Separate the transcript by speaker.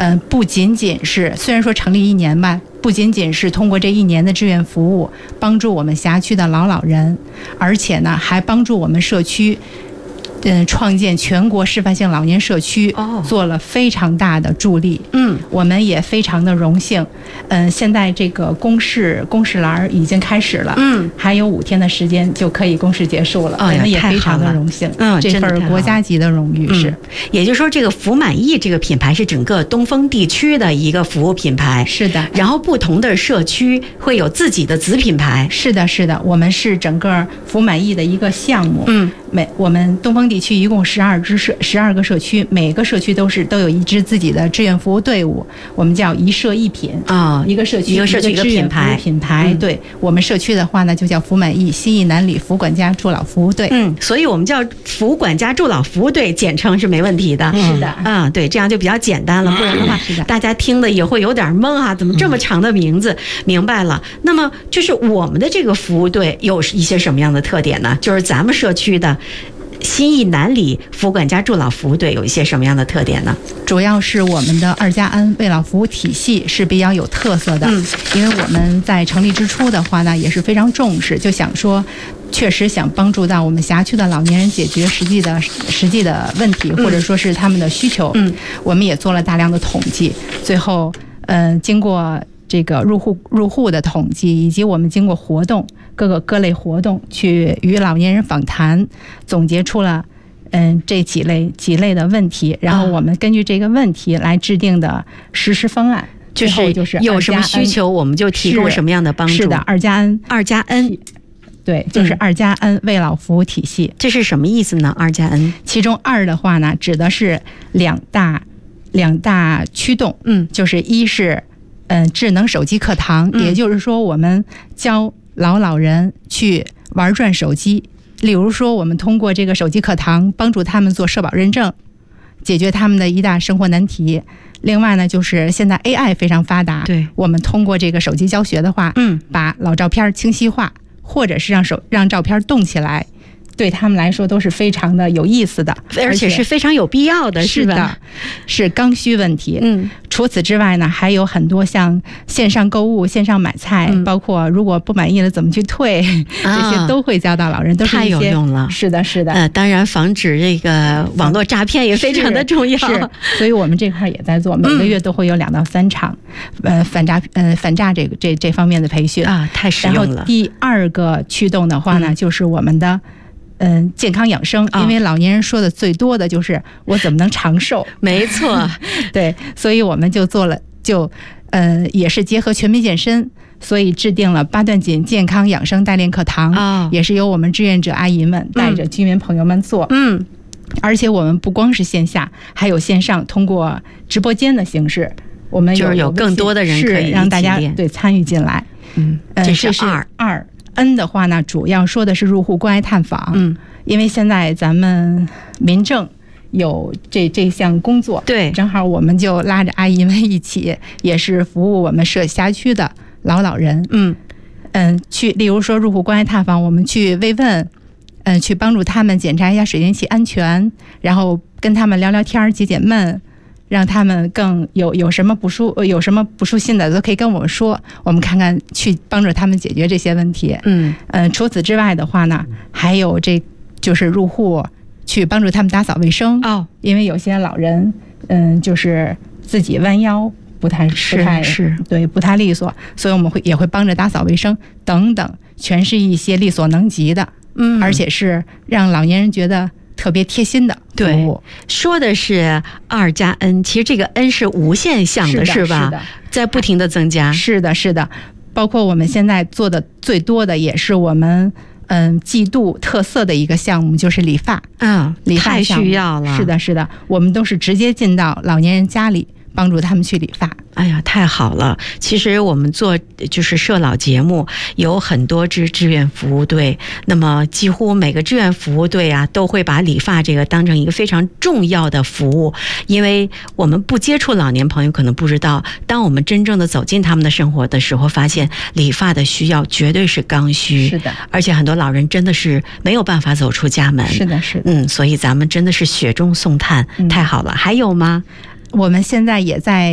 Speaker 1: 不仅仅是虽然说成立1年吧，不仅仅是通过这1年的志愿服务帮助我们辖区的老人，而且呢还帮助我们社区创建全国示范性老年社区，做了非常大的助力。我们也非常的荣幸。现在这个公示栏已经开始了，还有5天的时间就可以公示结束了。我们也非常的荣幸，这份国家级的荣誉是。
Speaker 2: 也就是说，这个福满意这个品牌是整个东风地区的一个服务品牌。
Speaker 1: 是的。然
Speaker 2: 后不同的社区会有自己的子品牌。
Speaker 1: 是的，是的。我们是整个福满意的一个项目。我们东风地区一共12个社区，每个社区都有一支自己的志愿服务队伍，我们叫一社一品一个社区一个
Speaker 2: 品牌。
Speaker 1: 对，我们社区的话呢就叫福满意新义南里福管家助老服务队。
Speaker 2: 所以我们叫福管家助老服务队，简称是没问题的。
Speaker 1: 是的。
Speaker 2: 对，这样就比较简单了，不然的话大家听的也会有点懵啊，怎么这么长的名字？明白了。那么就是我们的这个服务队有一些什么样的特点呢？就是咱们社区的新义南里福管家助老服务队有一些什么样的特点呢？
Speaker 1: 主要是我们的2加 N 为老服务体系是比较有特色的。因为我们在成立之初的话呢，也是非常重视，就想说确实想帮助到我们辖区的老年人解决实际的问题，或者说是他们的需求。我们也做了大量的统计，最后经过这个入户的统计，以及我们经过活动各类活动去与老年人访谈，总结出了这几类的问题，然后我们根据这个问题来制定的实施方案。就是
Speaker 2: 有什么需求我们就提供什么样的帮助。
Speaker 1: 是的，2加 N。对，就是2加 N 为老服务体系。
Speaker 2: 这是什么意思呢？2加 N，
Speaker 1: 其中2的话呢，指的是两大驱动。就是一是智能手机课堂，也就是说我们教老人去玩转手机，例如说我们通过这个手机课堂帮助他们做社保认证，解决他们的一大生活难题。另外呢，就是现在 AI 非常发达，对，我们通过这个手机教学的话，把老照片清晰化，或者是让照片动起来，对他们来说都是非常的有意思的，
Speaker 2: 而且是非常有必要的，
Speaker 1: 是吧？是刚需问题。除此之外呢，还有很多像线上购物、线上买菜，包括如果不满意了怎么去退，这些都会教到老人，都是一些
Speaker 2: 太有用了。
Speaker 1: 是的，是的。当
Speaker 2: 然防止这个网络诈骗也非常的重要。
Speaker 1: 是，所以我们这块也在做，每个月都会有2到3场，反诈这方面的培训
Speaker 2: 啊，太实用了。
Speaker 1: 然后第2个驱动的话呢，就是我们的。健康养生，因为老年人说的最多的就是我怎么能长寿？
Speaker 2: 没错，
Speaker 1: 对，所以我们就做了，也是结合全民健身，所以制定了8段锦健康养生代练课堂，也是由我们志愿者阿姨们带着居民朋友们做。而且我们不光是线下，还有线上，通过直播间的形式，我们
Speaker 2: 就是有更多的人可以
Speaker 1: 让大家参与进来。
Speaker 2: 这是
Speaker 1: 2。N 的话呢，主要说的是入户关爱探访。因为现在咱们民政有这项工作，
Speaker 2: 对，
Speaker 1: 正好我们就拉着阿姨们一起，也是服务我们辖区的老人。去，例如说入户关爱探访，我们去慰问，去帮助他们检查一下水电气安全，然后跟他们聊聊天解解闷。让他们更有什么不舒心的都可以跟我们说，我们看看去帮助他们解决这些问题。除此之外的话呢，还有就是入户去帮助他们打扫卫生。因为有些老人就是自己弯腰不太利索，所以我们也会帮着打扫卫生等等，全是一些力所能及的。而且是让老年人觉得特别贴心的服务。
Speaker 2: 说的是2加 N， 其实这个 N 是无限项的，是吧？在不停的增加。
Speaker 1: 是的，是的。包括我们现在做的最多的，也是我们季度特色的一个项目，就是理发。理发
Speaker 2: 太需要了。
Speaker 1: 是的，是的。我们都是直接进到老年人家里，帮助他们去理发。
Speaker 2: 哎呀，太好了！其实我们做就是社老节目，有很多支志愿服务队，那么几乎每个志愿服务队啊，都会把理发这个当成一个非常重要的服务。因为我们不接触老年朋友可能不知道，当我们真正的走进他们的生活的时候，发现理发的需要绝对是刚需。
Speaker 1: 是的，
Speaker 2: 而且很多老人真的是没有办法走出家门。
Speaker 1: 是的，是的。
Speaker 2: 所以咱们真的是雪中送炭，太好了。还有吗？
Speaker 1: 我们现在也在